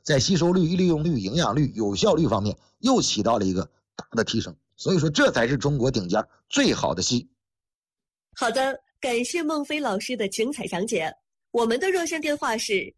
在吸收率、利用率、营养率、有效率方面又起到了一个大的提升。所以说这才是中国顶尖最好的硒。 好的，感谢孟非老师的精彩讲解。我们的热线电话是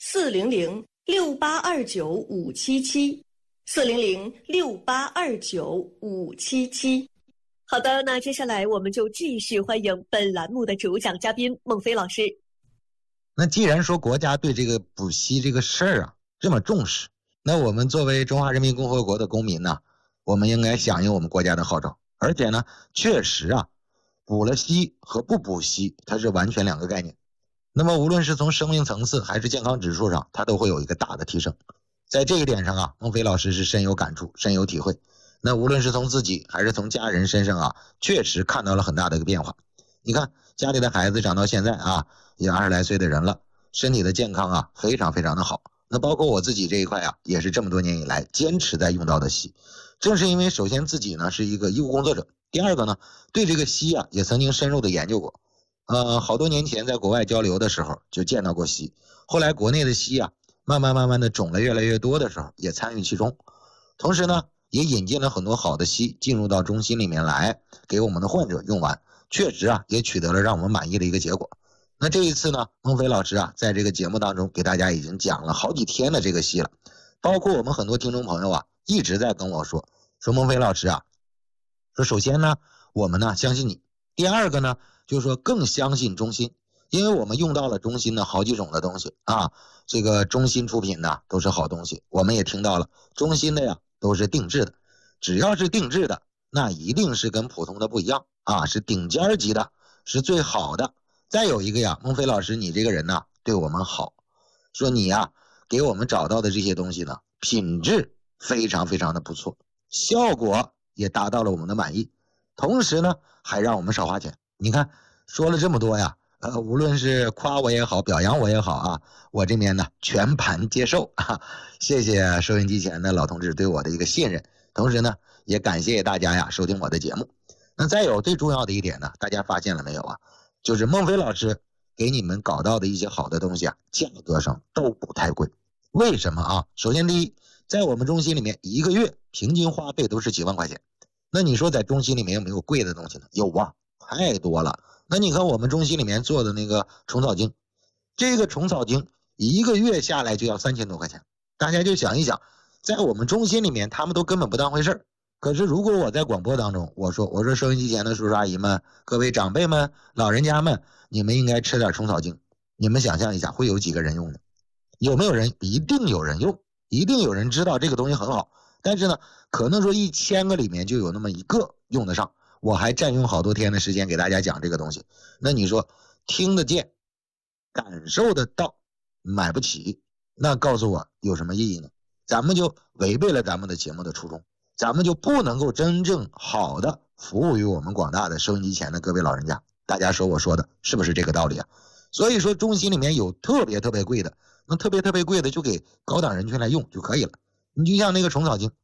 400-6829-577，400-6829-577。好的，那接下来我们就继续欢迎本栏目的主讲嘉宾孟非老师。 那既然说国家对这个补硒这个事儿啊这么重视，那我们作为中华人民共和国的公民呢，我们应该响应我们国家的号召。而且呢，确实啊，补了硒和不补硒它是完全两个概念。那么无论是从生命层次还是健康指数上，它都会有一个大的提升。在这一点上啊，孟非老师是深有感触，深有体会。那无论是从自己还是从家人身上啊，确实看到了很大的一个变化。你看家里的孩子长到现在啊，也20来岁的人了，身体的健康啊非常非常的好。那包括我自己这一块啊，也是这么多年以来坚持在用到的硒。正是因为首先自己呢是一个医务工作者，第二个呢对这个硒啊也曾经深入的研究过。好多年前在国外交流的时候就见到过硒，后来国内的硒啊慢慢的种类越来越多的时候也参与其中，同时呢也引进了很多好的硒进入到中心里面来给我们的患者用完，确实啊也取得了让我们满意的一个结果。那这一次呢，孟非老师啊在这个节目当中给大家已经讲了好几天的这个硒了，包括我们很多听众朋友啊一直在跟我说孟非老师啊，说首先呢我们呢相信你，第二个呢就是说更相信中心，因为我们用到了中心的好几种的东西啊，这个中心出品的都是好东西，我们也听到了中心的呀都是定制的，只要是定制的那一定是跟普通的不一样啊，是顶尖级的，是最好的。再有一个呀，孟非老师你这个人呢对我们好，说你呀给我们找到的这些东西呢品质非常非常的不错，效果也达到了我们的满意，同时呢还让我们少花钱。你看说了这么多呀，无论是夸我也好表扬我也好啊，我这边呢全盘接受啊。谢谢收音机前的老同志对我的一个信任，同时呢也感谢大家呀收听我的节目。那再有最重要的一点呢，大家发现了没有啊，就是孟非老师给你们搞到的一些好的东西啊，价格上都不太贵。为什么啊？首先第一，在我们中心里面一个月平均花费都是几万块钱，那你说在中心里面有没有贵的东西呢？有啊，太多了。那你看我们中心里面做的那个虫草精，这个虫草精一个月下来就要3000多块钱，大家就想一想，在我们中心里面他们都根本不当回事儿。可是如果我在广播当中我说收音机前的叔叔阿姨们，各位长辈们，老人家们，你们应该吃点虫草精，你们想象一下会有几个人用的？有没有人？一定有人用，一定有人知道这个东西很好，但是呢可能说1000个里面就有那么一个用得上。我还占用好多天的时间给大家讲这个东西，那你说听得见感受得到买不起，那告诉我有什么意义呢？咱们就违背了咱们的节目的初衷，咱们就不能够真正好的服务于我们广大的收音机前的各位老人家。大家说我说的是不是这个道理啊？所以说中心里面有特别特别贵的，那特别特别贵的就给高档人群来用就可以了。你就像那个虫草精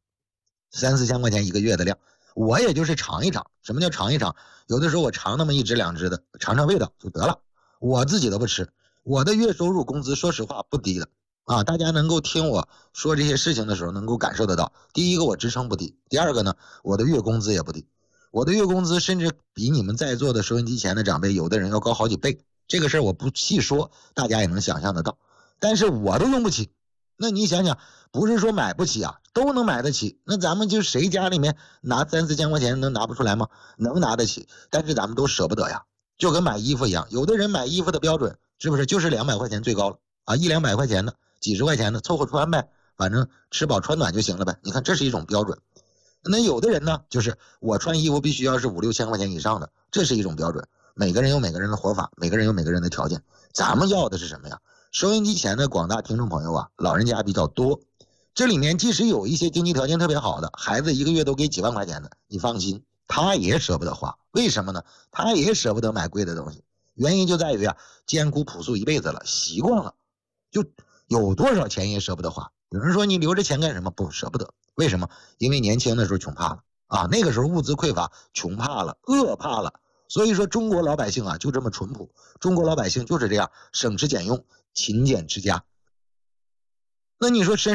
3-4千块钱一个月的量，我也就是尝一尝。什么叫尝一尝？有的时候我尝那么1支2支的，尝尝味道就得了，我自己都不吃。我的月收入工资说实话不低的啊，大家能够听我说这些事情的时候能够感受得到，第一个我职称不低，第二个呢我的月工资也不低，我的月工资甚至比你们在座的收音机前的长辈有的人要高好几倍，这个事儿我不细说，大家也能想象得到，但是我都用不起。那你想想，不是说买不起啊，都能买得起，那咱们就谁家里面拿3-4千块钱能拿不出来吗？能拿得起，但是咱们都舍不得呀，就跟买衣服一样，有的人买衣服的标准是不是就是200块钱最高了啊，100-200块钱的，几十块钱的凑合穿呗，反正吃饱穿暖就行了呗。你看这是一种标准。那有的人呢，就是我穿衣服必须要是5-6千块钱以上的，这是一种标准。每个人有每个人的活法，每个人有每个人的条件，咱们要的是什么呀？收音机前的广大听众朋友啊，老人家比较多，这里面即使有一些经济条件特别好的孩子，一个月都给几万块钱的，你放心，他也舍不得花。为什么呢？他也舍不得买贵的东西，原因就在于啊，艰苦朴素一辈子了，习惯了，就有多少钱也舍不得花。有人说你留着钱干什么？不舍不得。为什么？因为年轻的时候穷怕了啊，那个时候物资匮乏，穷怕了，饿怕了。所以说中国老百姓啊就这么淳朴，中国老百姓就是这样省吃俭用，勤俭持家。那你说